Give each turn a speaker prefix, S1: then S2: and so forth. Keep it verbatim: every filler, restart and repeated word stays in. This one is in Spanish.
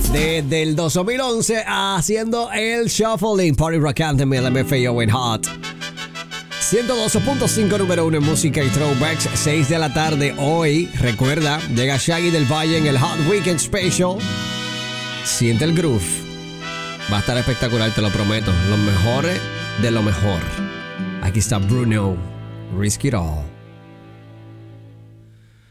S1: Desde el dos mil once haciendo el shuffling. Party Rock Anthem, L M F A O en Hot. ciento doce punto cinco número uno en música y throwbacks. seis de la tarde hoy. Recuerda, llega Shaggy del Valle en el Hot Weekend Special. Siente el groove. Va a estar espectacular, te lo prometo. Los mejores de lo mejor. Aquí está Bruno. Risk It All.